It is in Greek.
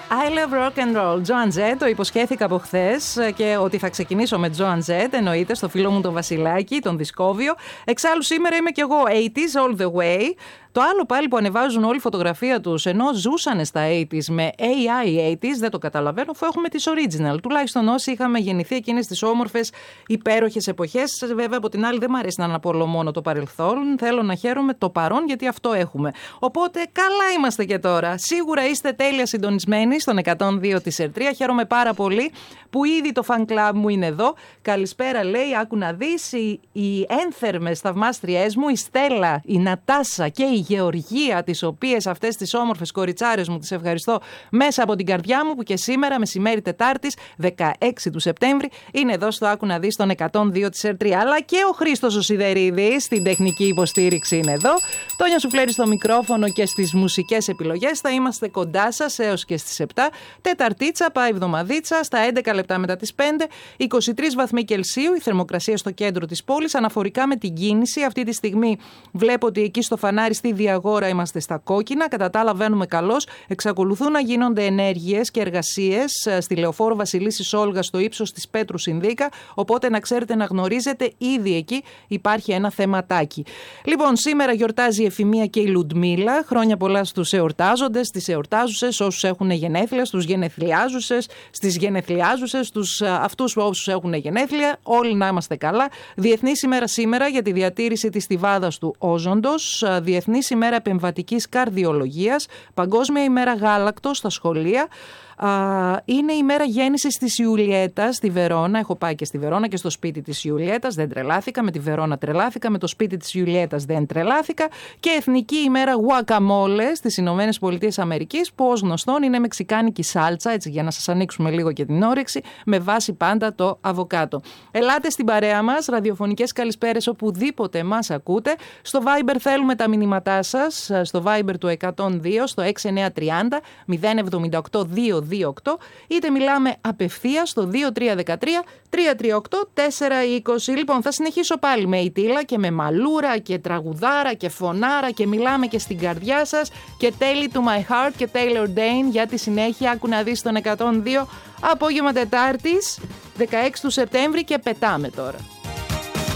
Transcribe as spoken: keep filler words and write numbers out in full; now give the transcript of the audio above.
I love rock and roll. Joan Jett, το υποσχέθηκα από χθες και ότι θα ξεκινήσω με Joan Jett, εννοείται, στο φίλο μου τον Βασιλάκη, τον Δισκόβιο. Εξάλλου σήμερα είμαι κι εγώ ογδόντα all the way. Το άλλο πάλι που ανεβάζουν όλη η φωτογραφία τους ενώ ζούσανε στα ογδόντα με έι άι ογδόντα, δεν το καταλαβαίνω, αφού έχουμε τις original. Τουλάχιστον όσοι είχαμε γεννηθεί εκείνες τις όμορφες υπέροχες εποχές. Βέβαια, από την άλλη, δεν μου αρέσει να αναπολώ μόνο το παρελθόν. Θέλω να χαίρομαι το παρόν, γιατί αυτό έχουμε. Οπότε, καλά είμαστε και τώρα. Σίγουρα είστε τέλεια συντονισμένοι στον εκατόν δύο της ΕΡΤΡΙΑ. Χαίρομαι πάρα πολύ που ήδη το fan club μου είναι εδώ. Καλησπέρα, λέει. Άκου να δεις, οι, οι ένθερμες θαυμάστριές μου, η Στέλλα, η Νατάσα και η Γεωργία, τις οποίες αυτές τις όμορφες κοριτσάρες μου τις ευχαριστώ μέσα από την καρδιά μου, που και σήμερα μεσημέρι Τετάρτης δεκαέξι του Σεπτέμβρη είναι εδώ στο Άκου να δεις τον εκατόν δύο της ΕΡΤΡΙΑ. Αλλά και ο Χρήστος ο Σιδερίδης στην τεχνική υποστήριξη είναι εδώ. Τόνια Σουφλέρη στο μικρόφωνο και στις μουσικές επιλογές. Θα είμαστε κοντά σας έως και στις επτά. Τεταρτίτσα, πάει εβδομαδίτσα, στα έντεκα λεπτά μετά τις πέντε. είκοσι τρεις βαθμοί Κελσίου, η θερμοκρασία στο κέντρο της πόλης. Αναφορικά με την κίνηση, αυτή τη στιγμή βλέπω ότι εκεί στο φανάρι στη Διαγόρα είμαστε στα κόκκινα. Κατά τα άλλα, βαίνουμε καλώς. Εξακολουθούν να γίνονται ενέργειες και εργασίες στη Λεωφόρο Βασιλίσσης Όλγας, στο ύψος της Πέτρου Συνδίκα. Οπότε να ξέρετε, να γνωρίζετε, ήδη εκεί υπάρχει ένα θεματάκι. Λοιπόν, σήμερα γιορτάζει η Εφημία και η Λουντμίλα. Χρόνια πολλά στους εορτάζοντες, στις εορτάζουσες, όσους έχουν γενέθλια, στους γενεθλιάζουσες, στις γενεθλιάζουσες, στους αυτούς όσους έχουν γενέθλια. Όλοι να είμαστε καλά. Διεθνή ημέρα σήμερα για τη διατήρηση της στιβάδας του όζοντος. Διεθνή ημέρα επεμβατικής καρδιολογίας. Παγκόσμια ημέρα γάλακτος στα σχολεία. Είναι η μέρα γέννησης της Ιουλιέτας στη Βερόνα. Έχω πάει και στη Βερόνα και στο σπίτι της Ιουλιέτας. Δεν τρελάθηκα. Με τη Βερόνα τρελάθηκα. Με το σπίτι της Ιουλιέτας δεν τρελάθηκα. Και εθνική ημέρα Guacamole στις Ηνωμένες Πολιτείες Αμερικής, που ως γνωστόν είναι μεξικάνικη σάλτσα, έτσι για να σας ανοίξουμε λίγο και την όρεξη, με βάση πάντα το αβοκάτο. Ελάτε στην παρέα μας, ραδιοφωνικές καλησπέρες οπουδήποτε μας ακούτε. Στο Viber θέλουμε τα μηνύματά σας, στο Viber του εκατόν δύο, στο έξι εννιά τρία μηδέν μηδέν εβδομήντα οκτώ δύο δύο οκτώ, είτε μιλάμε απευθείας στο δύο τρία ένα τρία τρία τρία οκτώ τέσσερα είκοσι. Λοιπόν, θα συνεχίσω πάλι με ητήλα και με μαλούρα και τραγουδάρα και φωνάρα και μιλάμε και στην καρδιά σας και τέλει to my heart και Taylor Dane για τη συνέχεια. Άκου να δεις τον εκατόν δύο, απόγευμα Τετάρτης δεκαέξι του Σεπτέμβρη, και πετάμε τώρα.